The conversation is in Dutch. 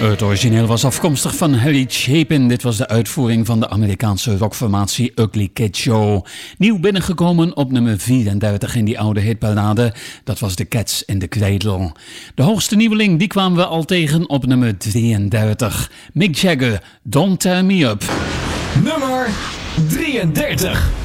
Het origineel was afkomstig van Harry Chapin. Dit was de uitvoering van de Amerikaanse rockformatie Ugly Kid Joe. Nieuw binnengekomen op nummer 34 in die oude hitparade. Dat was de Cats in the Cradle. De hoogste nieuweling die kwamen we al tegen op nummer 33. Mick Jagger, Don't Tear Me Up. Nummer 33.